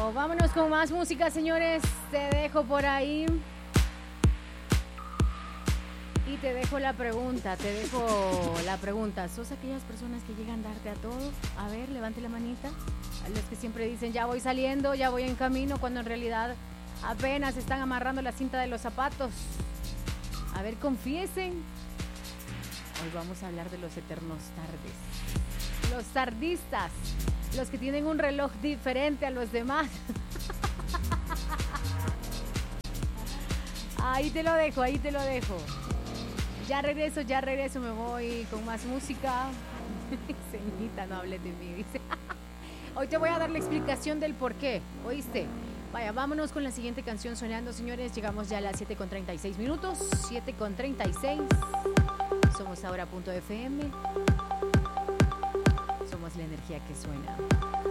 Vámonos con más música, señores. Te dejo por ahí. Y te dejo la pregunta, ¿Sos aquellas personas que llegan a darte a todo? A ver, levante la manita. A los que siempre dicen, ya voy saliendo, ya voy en camino, cuando en realidad apenas están amarrando la cinta de los zapatos. A ver, confiesen. Hoy vamos a hablar de los eternos tardes. Los tardistas. Los que tienen un reloj diferente a los demás. Ahí te lo dejo. Ya regreso, me voy con más música. Señorita, no hables de mí, dice. Hoy te voy a dar la explicación del por qué, ¿oíste? Vaya, vámonos con la siguiente canción sonando, señores. Llegamos ya a las 7:36 minutos. 7:36. Somos ahora.fm. Somos la energía que suena.